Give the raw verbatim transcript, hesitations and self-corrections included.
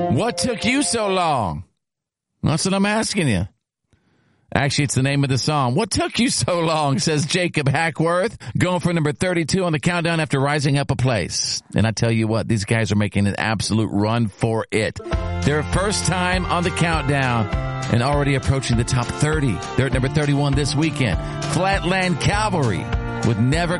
What took you so long? That's what I'm asking you. Actually, it's the name of the song. What took you so long, says Jacob Hackworth, going for number thirty-two on the countdown after rising up a place. And I tell you what, these guys are making an absolute run for it. Their first time on the countdown and already approaching the top thirty. They're at number thirty-one this weekend. Flatland Cavalry with Never